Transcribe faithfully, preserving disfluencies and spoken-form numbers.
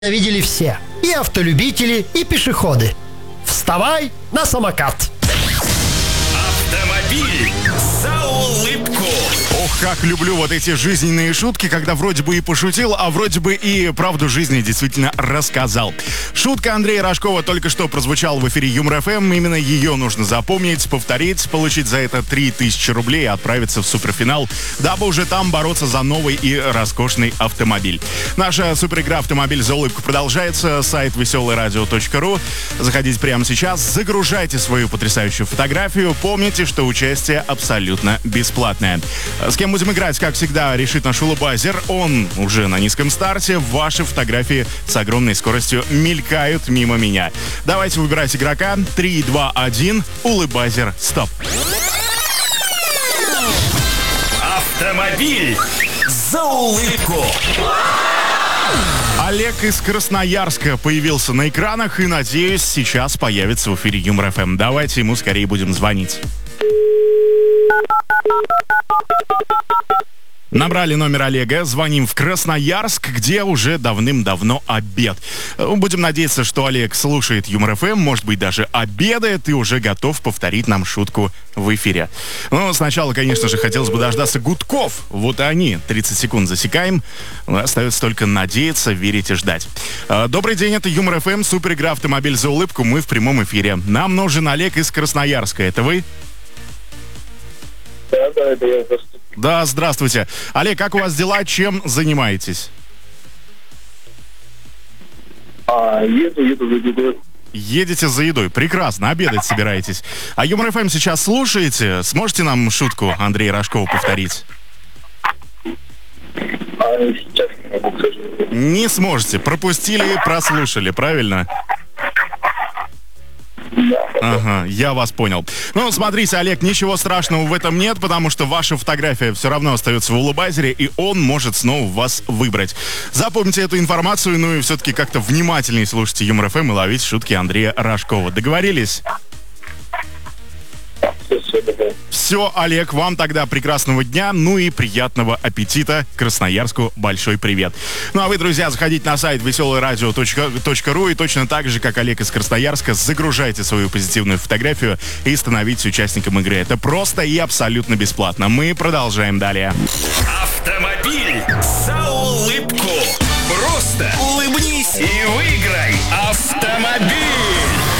видели все. И автолюбители, и пешеходы. Вставай на самокат. Автомобиль за улыбку. Ох, как люблю вот эти жизненные шутки, когда вроде бы и пошутил, а вроде бы и правду жизни действительно рассказал. Шутка Андрея Рожкова только что прозвучала в эфире Юмор ФМ. Именно ее нужно запомнить, повторить, получить за это три тысячи рублей и отправиться в суперфинал, дабы уже там бороться за новый и роскошный автомобиль. Наша суперигра «Автомобиль за улыбку» продолжается. Сайт веселое радио точка ру. Заходите прямо сейчас, загружайте свою потрясающую фотографию. Помните, что участие абсолютно бесплатное. С кем будем играть, как всегда, решит наш улыбайзер. Он уже на низком старте. Ваши фотографии с огромной скоростью мелькают мимо меня. Давайте выбирать игрока. три, два, один. Улыбайзер, стоп. Автомобиль за улыбку. Олег из Красноярска появился на экранах и, надеюсь, сейчас появится в эфире Юмор ФМ. Давайте ему скорее будем звонить. Набрали номер Олега, звоним в Красноярск, где уже давным-давно обед. Будем надеяться, что Олег слушает Юмор ФМ, может быть, даже обедает и уже готов повторить нам шутку в эфире. Но сначала, конечно же, хотелось бы дождаться гудков. Вот и они. тридцать секунд засекаем. Остается только надеяться, верить и ждать. Добрый день, это Юмор ФМ, суперигра «Автомобиль за улыбку». Мы в прямом эфире. Нам нужен Олег из Красноярска. Это вы? Да, да, это я. Да, здравствуйте. Олег, как у вас дела? Чем занимаетесь? А, еду, еду за едой. Едете за едой. Прекрасно, обедать собираетесь. А Юмор ФМ сейчас слушаете? Сможете нам шутку Андрея Рожкова повторить? А, сейчас не могу, к сожалению. Не сможете. Пропустили, прослушали, правильно? Ага, я вас понял. Ну, смотрите, Олег, ничего страшного в этом нет, потому что ваша фотография все равно остается в улыбайзере, и он может снова вас выбрать. Запомните эту информацию, ну и все-таки как-то внимательнее слушайте Юмор ФМ и ловите шутки Андрея Рожкова. Договорились? Все, Олег, вам тогда прекрасного дня, ну и приятного аппетита. Красноярску большой привет. Ну а вы, друзья, заходите на сайт веселое радио точка ру и точно так же, как Олег из Красноярска, загружайте свою позитивную фотографию и становитесь участником игры. Это просто и абсолютно бесплатно. Мы продолжаем далее. Автомобиль за улыбку. Просто улыбнись и выиграй автомобиль.